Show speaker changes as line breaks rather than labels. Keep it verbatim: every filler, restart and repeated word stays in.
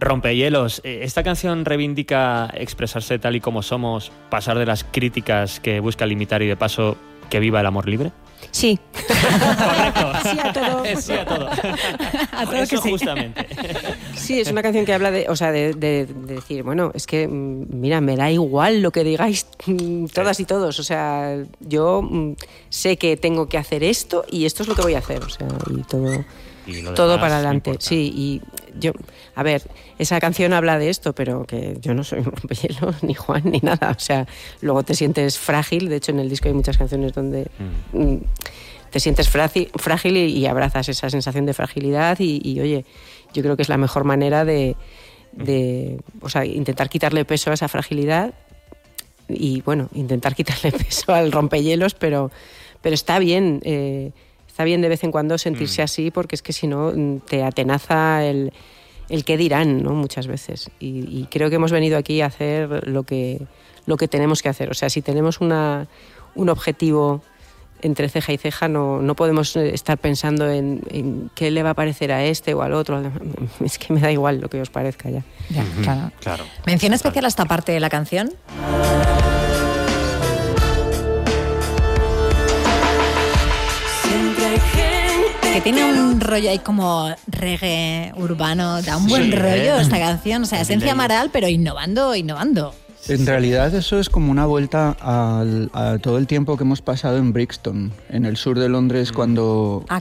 Rompehielos, ¿esta canción reivindica expresarse tal y como somos, pasar de las críticas que busca limitar y de paso que viva el amor libre?
Sí.
Correcto.
Sí a todo.
Sí a todo.
A todo
Eso
que sí.
justamente.
Sí, es una canción que habla de, o sea, de, de, de decir, bueno, es que, mira, me da igual lo que digáis todas y todos. O sea, yo sé que tengo que hacer esto y esto es lo que voy a hacer. O sea, y todo... Y todo para adelante, sí, y yo, a ver, esa canción habla de esto, pero que yo no soy un rompehielos, ni Juan, ni nada, o sea, luego te sientes frágil, de hecho en el disco hay muchas canciones donde mm. te sientes frágil, frágil y, y abrazas esa sensación de fragilidad y, y, oye, yo creo que es la mejor manera de, de, o sea, intentar quitarle peso a esa fragilidad y, bueno, intentar quitarle peso al rompehielos, pero, pero está bien, eh, Está bien de vez en cuando sentirse mm. así, porque es que si no te atenaza el, el qué dirán, ¿no? Muchas veces. Y, y creo que hemos venido aquí a hacer lo que, lo que tenemos que hacer. O sea, si tenemos una, un objetivo entre ceja y ceja, no, no podemos estar pensando en, en qué le va a parecer a este o al otro. Es que me da igual lo que os parezca ya.
Ya,
uh-huh.
claro.
claro.
¿Mención especial a esta parte de la canción? Que tiene un rollo ahí como reggae urbano, da un buen sí, rollo eh. esta canción, o sea, esencia Amaral, pero innovando, innovando.
En realidad eso es como una vuelta al, a todo el tiempo que hemos pasado en Brixton, en el sur de Londres, cuando,
ah,